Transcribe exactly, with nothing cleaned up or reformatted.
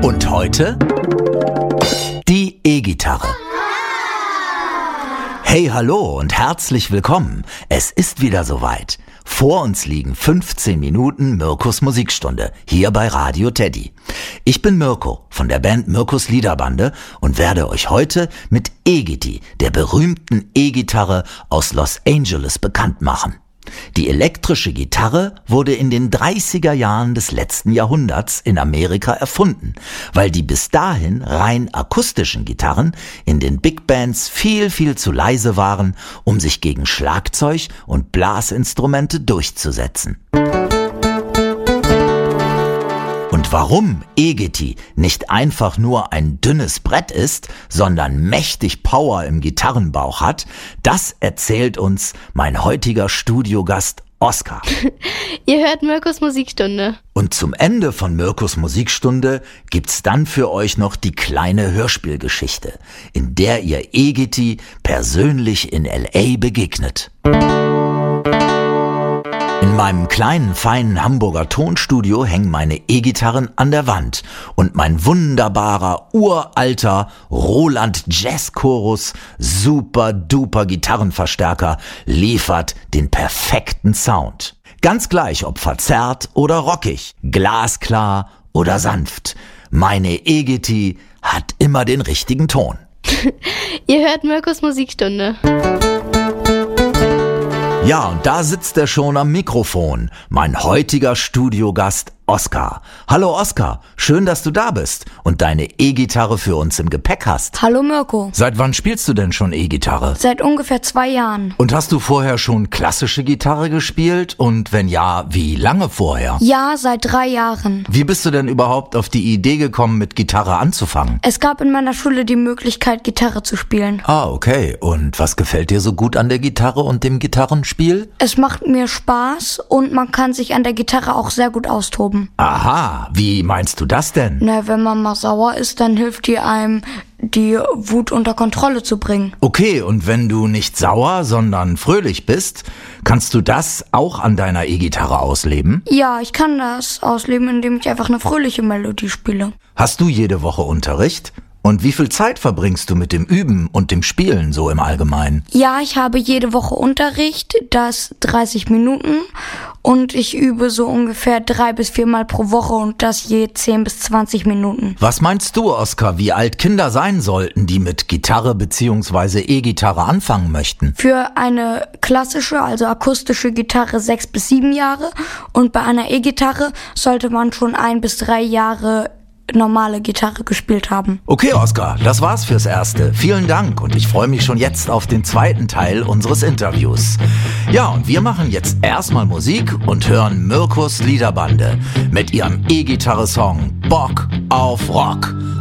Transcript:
Und heute die E-Gitarre. Hey, hallo und herzlich willkommen. Es ist wieder soweit. Vor uns liegen fünfzehn Minuten Mirkos Musikstunde, hier bei Radio Teddy. Ich bin Mirko von der Band Mirkos Liederbande und werde euch heute mit E-Gitti, der berühmten E-Gitarre aus Los Angeles, bekannt machen. Die elektrische Gitarre wurde in den dreißiger Jahren des letzten Jahrhunderts in Amerika erfunden, weil die bis dahin rein akustischen Gitarren in den Big Bands viel, viel zu leise waren, um sich gegen Schlagzeug und Blasinstrumente durchzusetzen. Und warum E-Gitti nicht einfach nur ein dünnes Brett ist, sondern mächtig Power im Gitarrenbauch hat, das erzählt uns mein heutiger Studiogast Oskar. Ihr hört Mirkos Musikstunde. Und zum Ende von Mirkos Musikstunde gibt's dann für euch noch die kleine Hörspielgeschichte, in der ihr E-Gitti persönlich in L A begegnet. In meinem kleinen, feinen Hamburger Tonstudio hängen meine E-Gitarren an der Wand und mein wunderbarer, uralter Roland Jazz Chorus super duper Gitarrenverstärker liefert den perfekten Sound. Ganz gleich, ob verzerrt oder rockig, glasklar oder sanft. Meine E-Gitti hat immer den richtigen Ton. Ihr hört Mirkos Musikstunde. Ja, und da sitzt er schon am Mikrofon, mein heutiger Studiogast Oskar. Hallo Oskar, schön, dass du da bist und deine E-Gitarre für uns im Gepäck hast. Hallo Mirko. Seit wann spielst du denn schon E-Gitarre? Seit ungefähr zwei Jahren. Und hast du vorher schon klassische Gitarre gespielt? Und wenn ja, wie lange vorher? Ja, seit drei Jahren. Wie bist du denn überhaupt auf die Idee gekommen, mit Gitarre anzufangen? Es gab in meiner Schule die Möglichkeit, Gitarre zu spielen. Ah, okay. Und was gefällt dir so gut an der Gitarre und dem Gitarrenspiel? Es macht mir Spaß und man kann sich an der Gitarre auch sehr gut austoben. Aha, wie meinst du das denn? Na, wenn man mal sauer ist, dann hilft die einem, die Wut unter Kontrolle zu bringen. Okay, und wenn du nicht sauer, sondern fröhlich bist, kannst du das auch an deiner E-Gitarre ausleben? Ja, ich kann das ausleben, indem ich einfach eine fröhliche Melodie spiele. Hast du jede Woche Unterricht? Und wie viel Zeit verbringst du mit dem Üben und dem Spielen so im Allgemeinen? Ja, ich habe jede Woche Unterricht, das dreißig Minuten. Und ich übe so ungefähr drei bis viermal pro Woche und das je zehn bis zwanzig Minuten. Was meinst du, Oskar, wie alt Kinder sein sollten, die mit Gitarre bzw. E-Gitarre anfangen möchten? Für eine klassische, also akustische Gitarre sechs bis sieben Jahre. Und bei einer E-Gitarre sollte man schon ein bis drei Jahre normale Gitarre gespielt haben. Okay, Oskar, das war's fürs Erste. Vielen Dank und ich freue mich schon jetzt auf den zweiten Teil unseres Interviews. Ja, und wir machen jetzt erstmal Musik und hören Mirkos Liederbande mit ihrem E-Gitarre-Song Bock auf Rock.